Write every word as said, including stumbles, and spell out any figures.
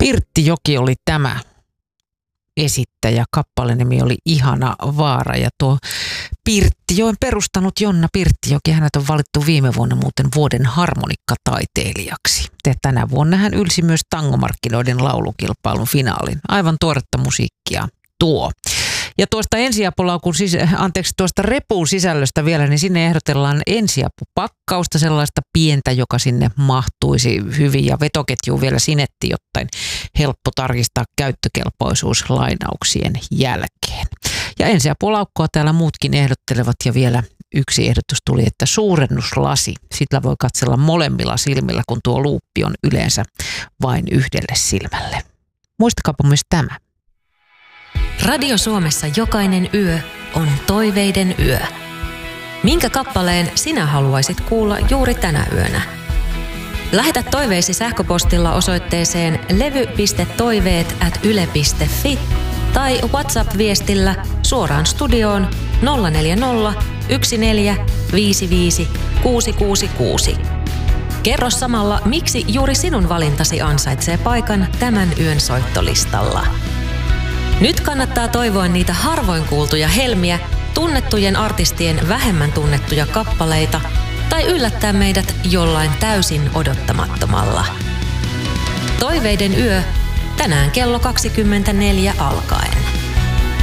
Pirttijoki oli tämä esittäjä. Kappaleen nimi oli Ihana vaara ja tuo Pirttijoen perustanut Jonna Pirttijoki, hänet on valittu viime vuonna muuten vuoden harmonikkataiteilijaksi. Ja tänä vuonna hän ylsi myös tangomarkkinoiden laulukilpailun finaalin. Aivan tuoretta musiikkia tuo. Ja tuosta ensiapulaukun, anteeksi tuosta repun sisällöstä vielä, niin sinne ehdotellaan ensiapupakkausta, sellaista pientä, joka sinne mahtuisi hyvin ja vetoketjuun vielä sinetti, jotta helppo tarkistaa käyttökelpoisuus lainauksien jälkeen. Ja ensiapulaukkoa täällä muutkin ehdottelevat ja vielä yksi ehdotus tuli, että suurennuslasi. Sillä voi katsella molemmilla silmillä, kun tuo luuppi on yleensä vain yhdelle silmälle. Muistakaapa myös tämä. Radio Suomessa jokainen yö on toiveiden yö. Minkä kappaleen sinä haluaisit kuulla juuri tänä yönä? Lähetä toiveisi sähköpostilla osoitteeseen levy piste toiveet ät yle piste fi tai WhatsApp-viestillä suoraan studioon nolla neljä nolla yksi neljä viisi viisi kuusi kuusi kuusi. Kerro samalla, miksi juuri sinun valintasi ansaitsee paikan tämän yön soittolistalla. Nyt kannattaa toivoa niitä harvoin kuultuja helmiä, tunnettujen artistien vähemmän tunnettuja kappaleita tai yllättää meidät jollain täysin odottamattomalla. Toiveiden yö tänään kello kaksikymmentäneljä alkaen.